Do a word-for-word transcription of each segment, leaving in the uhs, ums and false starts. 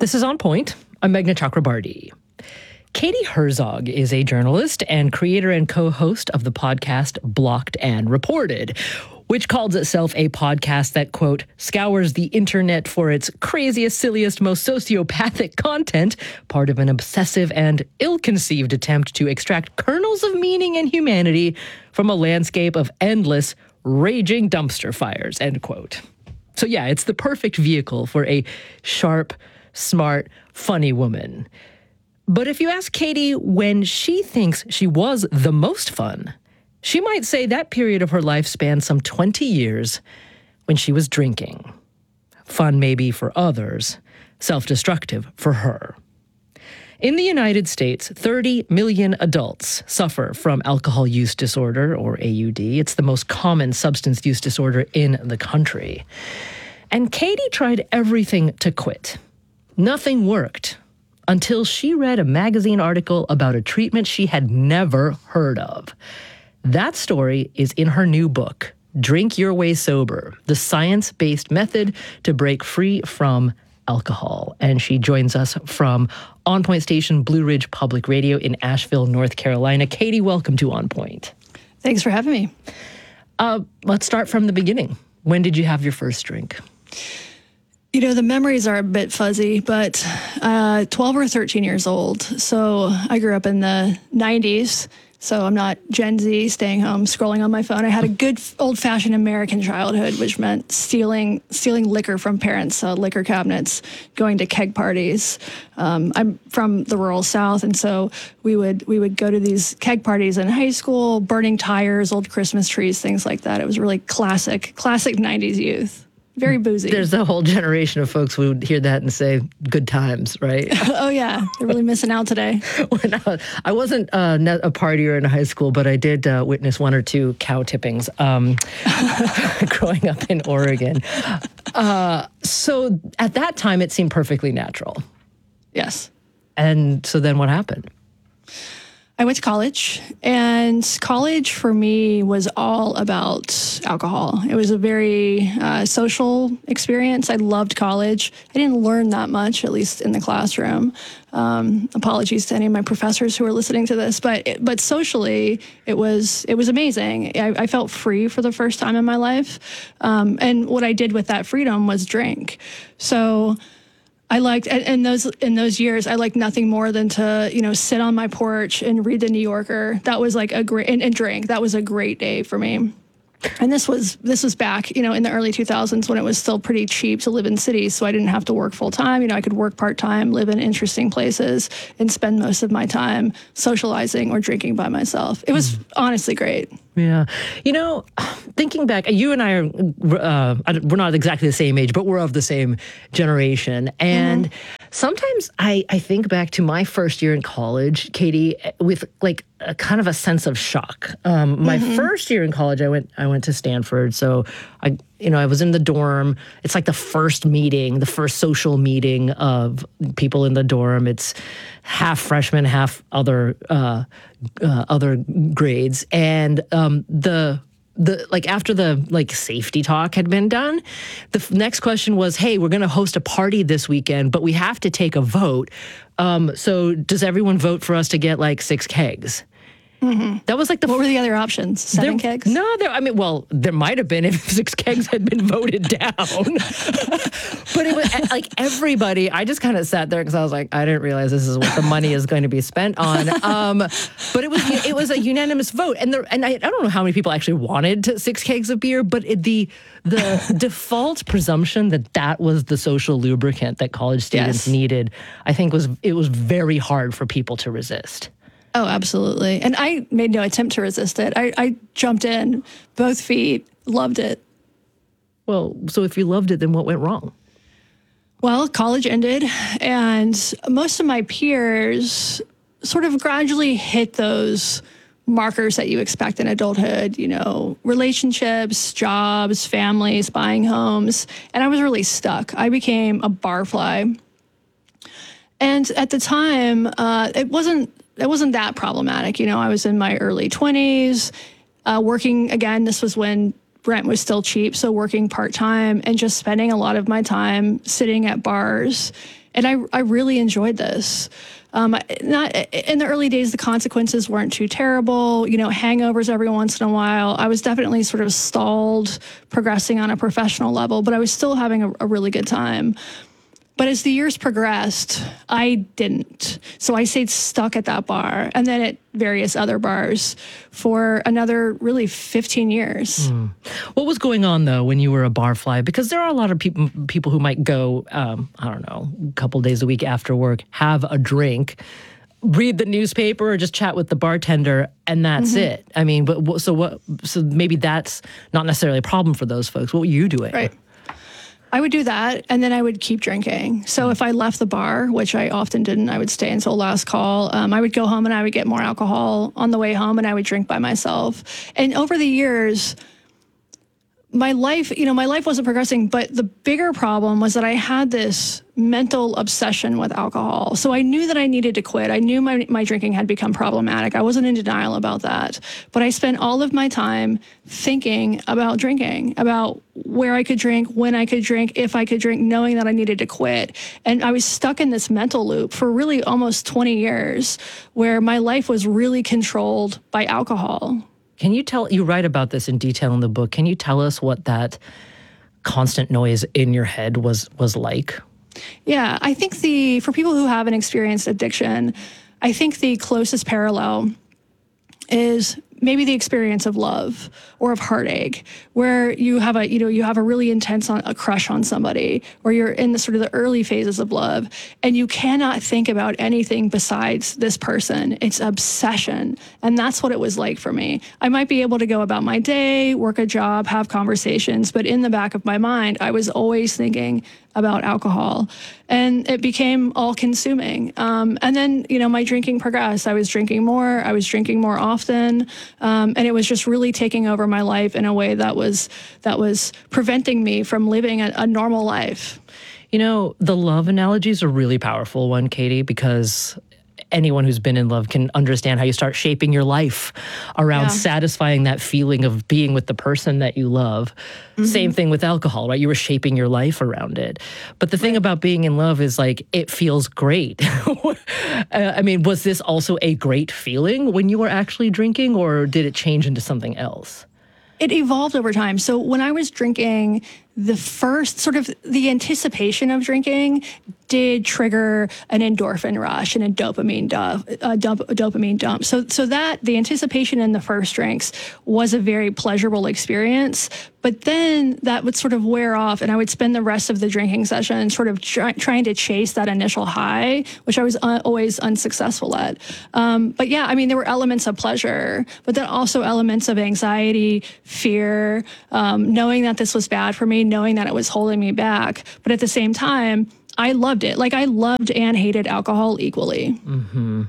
This is On Point. I'm Meghna Chakrabarty. Katie Herzog is a journalist and creator and co-host of the podcast Blocked and Reported, which calls itself a podcast that, quote, scours the internet for its craziest, silliest, most sociopathic content, part of an obsessive and ill-conceived attempt to extract kernels of meaning and humanity from a landscape of endless, raging dumpster fires, end quote. So yeah, it's the perfect vehicle for a sharp, smart, funny woman. But if you ask Katie when she thinks she was the most fun, she might say that period of her life spanned some twenty years when she was drinking. Fun maybe for others, self-destructive for her. In the United States, thirty million adults suffer from alcohol use disorder, or A U D. It's the most common substance use disorder in the country. And Katie tried everything to quit. Nothing worked until she read a magazine article about a treatment she had never heard of. That story is in her new book, Drink Your Way Sober, the science-based method to break free from alcohol. And she joins us from On Point station Blue Ridge Public Radio in Asheville, North Carolina. Katie, welcome to On Point. Thanks for having me. Uh, let's start from the beginning. When did you have your first drink? You know, the memories are a bit fuzzy, but uh, twelve or thirteen years old. So I grew up in the nineties, so I'm not Gen Z staying home, scrolling on my phone. I had a good old-fashioned American childhood, which meant stealing stealing liquor from parents' uh, liquor cabinets, going to keg parties. Um, I'm from the rural South, and so we would we would go to these keg parties in high school, burning tires, old Christmas trees, things like that. It was really classic, classic nineties youth. Very boozy. There's a whole generation of folks who would hear that and say, good times, right? Oh, yeah. They're really missing out today. when I, I wasn't uh, a partier in high school, but I did uh, witness one or two cow tippings um, growing up in Oregon. Uh, so at that time, it seemed perfectly natural. Yes. And so then what happened? I went to college, and college for me was all about alcohol. It was a very uh, social experience. I loved college. I didn't learn that much, at least in the classroom. Um, apologies to any of my professors who are listening to this, but it, but socially, it was it was amazing. I, I felt free for the first time in my life, um, and what I did with that freedom was drink. So I liked, in those in those years, I liked nothing more than to, you know, sit on my porch and read the New Yorker. That was like a great, and, and drink. That was a great day for me. And this was this was back, you know, in the early two thousands when it was still pretty cheap to live in cities, so I didn't have to work full time. You know, I could work part time, live in interesting places, and spend most of my time socializing or drinking by myself. It was honestly great. Yeah. You know, thinking back, you and I are, uh, we're not exactly the same age, but we're of the same generation. And mm-hmm. sometimes I, I think back to my first year in college, Katie, with like a kind of a sense of shock. Um, my mm-hmm. first year in college, I went, I went to Stanford. So I, you know, I was in the dorm. It's like the first meeting, the first social meeting of people in the dorm. It's half freshmen, half other, uh, uh, other grades. And um, the the like after the like safety talk had been done, the f- next question was, hey, we're going to host a party this weekend, but we have to take a vote. Um, so does everyone vote for us to get like six kegs? Mm-hmm. That was like the. What were the other options? Seven there, kegs? No, there. I mean, well, there might have been if six kegs had been voted down. But it was like everybody. I just kind of sat there because I was like, I didn't realize this is what the money is going to be spent on. Um, but it was it was a unanimous vote, and there and I, I don't know how many people actually wanted to, six kegs of beer, but it, the the default presumption that that was the social lubricant that college students yes. needed, I think was it was very hard for people to resist. Oh, absolutely. And I made no attempt to resist it. I, I jumped in, both feet, loved it. Well, so if you loved it, then what went wrong? Well, college ended, and most of my peers sort of gradually hit those markers that you expect in adulthood, you know, relationships, jobs, families, buying homes. And I was really stuck. I became a barfly. And at the time, uh, it wasn't it wasn't that problematic. You know, I was in my early twenties, uh, working, again, this was when rent was still cheap, so working part-time and just spending a lot of my time sitting at bars And I, I really enjoyed this. Um, not in the early days, the consequences weren't too terrible. You know, hangovers every once in a while. I was definitely sort of stalled progressing on a professional level, but I was still having a, a really good time. But as the years progressed, I didn't. So I stayed stuck at that bar and then at various other bars for another really fifteen years. Mm. What was going on, though, when you were a barfly? Because there are a lot of people people who might go, um, I don't know, a couple days a week after work, have a drink, read the newspaper, or just chat with the bartender, and that's mm-hmm. it. I mean, but so what? So maybe that's not necessarily a problem for those folks. What were you doing? Right. I would do that, and then I would keep drinking. So if I left the bar, which I often didn't, I would stay until last call. Um, I would go home and I would get more alcohol on the way home, and I would drink by myself. And over the years, my life, you know, my life wasn't progressing, but the bigger problem was that I had this mental obsession with alcohol. So I knew that I needed to quit. I knew my, my drinking had become problematic. I wasn't in denial about that. But I spent all of my time thinking about drinking, about where I could drink, when I could drink, if I could drink, knowing that I needed to quit. And I was stuck in this mental loop for really almost twenty years where my life was really controlled by alcohol. Can you tell, you write about this in detail in the book, can you tell us what that constant noise in your head was was like? Yeah, I think the, for people who haven't experienced addiction, I think the closest parallel is maybe the experience of love or of heartache, where you have a, you know, you have a really intense on, a crush on somebody, or you're in the sort of the early phases of love, and you cannot think about anything besides this person. It's obsession. And that's what it was like for me. I might be able to go about my day, work a job, have conversations, but in the back of my mind, I was always thinking about alcohol, and it became all consuming. Um, and then, you know, my drinking progressed. I was drinking more, I was drinking more often. Um, and it was just really taking over my life in a way that was, that was preventing me from living a, a normal life. You know, the love analogy is a really powerful one, Katie, because anyone who's been in love can understand how you start shaping your life around yeah. satisfying that feeling of being with the person that you love. Mm-hmm. Same thing with alcohol, right? You were shaping your life around it. But the thing right. about being in love is like, it feels great. uh, I mean, was this also a great feeling when you were actually drinking, or did it change into something else? It evolved over time. So when I was drinking, the first sort of the anticipation of drinking did trigger an endorphin rush and a dopamine dump, a dump, a dopamine dump. So, so that the anticipation in the first drinks was a very pleasurable experience. But then that would sort of wear off, and I would spend the rest of the drinking session sort of try, trying to chase that initial high, which I was un- always unsuccessful at. Um, but yeah, I mean, there were elements of pleasure, but then also elements of anxiety, fear, um, knowing that this was bad for me, knowing that it was holding me back. But at the same time, I loved it. Like, I loved and hated alcohol equally. Mm-hmm.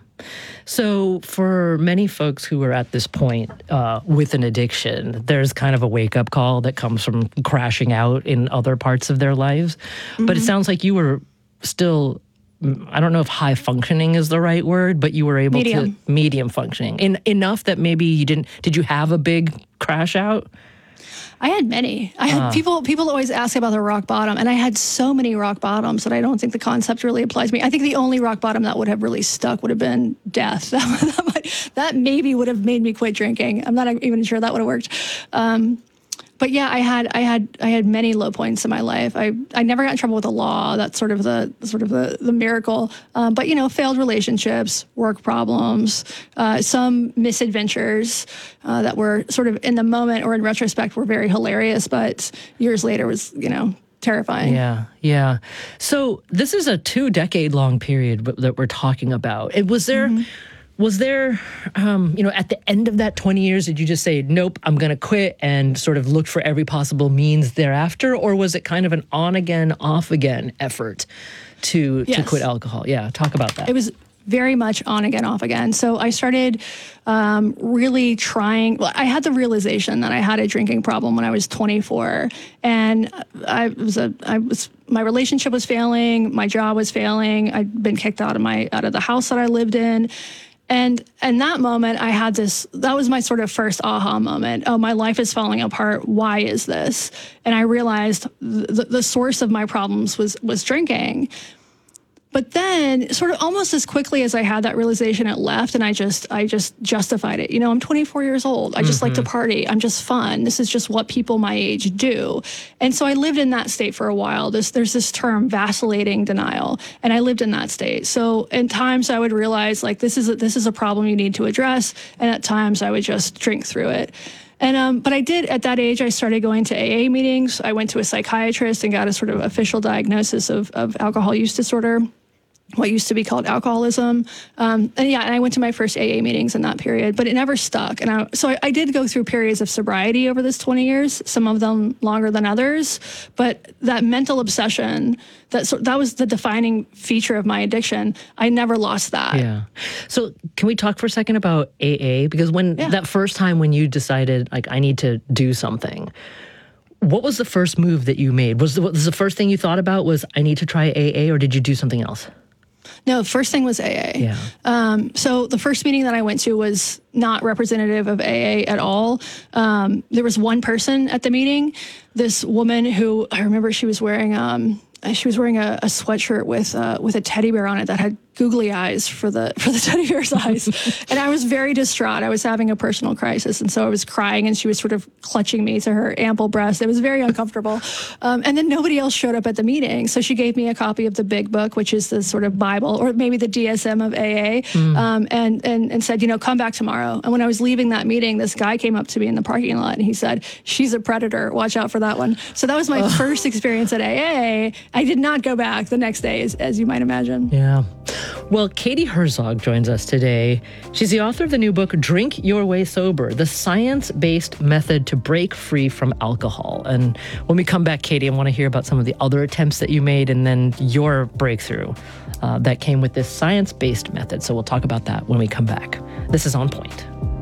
So for many folks who are at this point uh, with an addiction, there's kind of a wake-up call that comes from crashing out in other parts of their lives. Mm-hmm. But it sounds like you were still, I don't know if high functioning is the right word, but you were able medium. to medium functioning. In, enough that maybe you didn't, did you have a big crash out? I had many. I had uh. people. People always ask about the rock bottom, and I had so many rock bottoms that I don't think the concept really applies to me. I think the only rock bottom that would have really stuck would have been death. That, that, might, that maybe would have made me quit drinking. I'm not even sure that would have worked. Um, but yeah, I had, I had, I had many low points in my life. I, I never got in trouble with the law. That's sort of the, sort of the, the miracle. Um, but you know, failed relationships, work problems, uh, some misadventures uh, that were sort of in the moment or in retrospect were very hilarious, but years later was, you know, terrifying. Yeah, yeah. So this is a two-decade-long period that we're talking about. It was there. Mm-hmm. Was there, um, you know, at the end of that twenty years, did you just say, nope, I'm going to quit, and sort of look for every possible means thereafter? Or was it kind of an on-again, off-again effort to, yes. to quit alcohol? Yeah, talk about that. It was very much on again, off again. So I started um, really trying. Well, I had the realization that I had a drinking problem when I was twenty-four, and I was a, I was, my relationship was failing, my job was failing. I'd been kicked out of my, out of the house that I lived in. And in that moment, I had this, that was my sort of first aha moment. Oh, my life is falling apart. Why is this? And I realized the, the source of my problems was, was drinking. but then sort of almost as quickly as I had that realization, it left, and I just I just justified it. You know, I'm twenty-four years old. I just mm-hmm. like to party. I'm just fun. This is just what people my age do. And so I lived in that state for a while. This, there's this term, vacillating denial, and I lived in that state. So in times I would realize, like, this is a, this is a problem you need to address, and at times I would just drink through it. And um, but I did, at that age, I started going to A A meetings. I went to a psychiatrist and got a sort of official diagnosis of, of alcohol use disorder, what used to be called alcoholism. Um, and yeah, and I went to my first A A meetings in that period, but it never stuck. And I, so I, I did go through periods of sobriety over this twenty years, some of them longer than others. But that mental obsession, that so that was the defining feature of my addiction. I never lost that. Yeah. So can we talk for a second about A A? Because when yeah. that first time when you decided, like, I need to do something, what was the first move that you made? Was the, was the first thing you thought about was, I need to try A A, or did you do something else? No, the first thing was A A. Yeah. Um, so the first meeting that I went to was not representative of A A at all. Um, there was one person at the meeting, this woman who, I remember she was wearing, um, she was wearing a, a sweatshirt with uh, with a teddy bear on it that had googly eyes for the for the teddy bear's eyes. And I was very distraught. I was having a personal crisis. And so I was crying, and she was sort of clutching me to her ample breast. It was very uncomfortable. Um, and then nobody else showed up at the meeting. So she gave me a copy of the Big Book, which is the sort of Bible, or maybe the D S M of A A, mm. um, and, and, and said, you know, come back tomorrow. And when I was leaving that meeting, this guy came up to me in the parking lot, and he said, she's a predator. Watch out for that one. So that was my first experience at A A. I did not go back the next day, as, as you might imagine. Yeah. Well, Katie Herzog joins us today. She's the author of the new book, Drink Your Way Sober, the science-based method to break free from alcohol. And when we come back, Katie, I want to hear about some of the other attempts that you made and then your breakthrough uh, that came with this science-based method. So we'll talk about that when we come back. This is On Point.